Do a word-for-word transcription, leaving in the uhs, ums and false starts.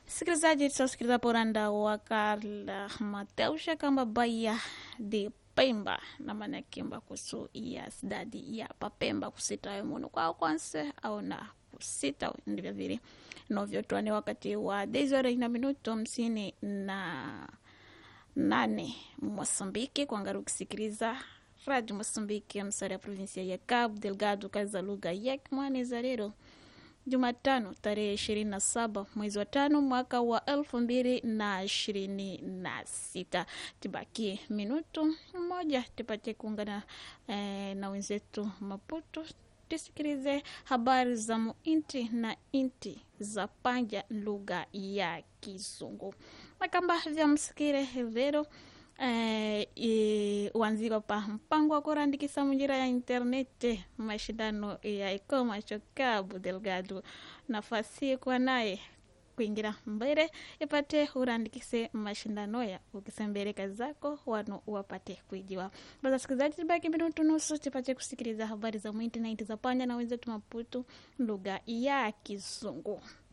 Sikilizaji, tutasikiliza poranda wa Karla Mateusha kamba Bahia de Pemba na maana kimba kusu ya sidadi ya papemba kusita we munu kwa kwanse au na kusita ndivyo vile novyo tuane wakati wa dezore na minuto hamsini na nane Mosambiki kuangaru kusikiliza Radio Mosambiki msari ya provinsia ya Cabo Delgado kaza lugha yek mwane zarero Jumatano tarehe ishirini na saba mwezi wa tano mwaka wa elfu mbili na ishirini na sita. Tibaki minutu moja tupate kuungana eh, na wenzetu Maputo tusikilize habari za muinti na inti za panja lugha ya Kizungu. Makamba vya msikire vero Eh, e, wanzika pa mpango wa kurandikisa munjira ya internete mashindano ya ikoma Cabo Delgado nafasi kwa naye kuingira mbere ipate urandikise mashindano ya ukisembere kazi zako wano wapate kuijiwa. Baza sikizaji tibaki minutu nusu tupate kusikiliza habari za mwinti na inti za panya na wenzetu Maputo lugha ya Kizungu.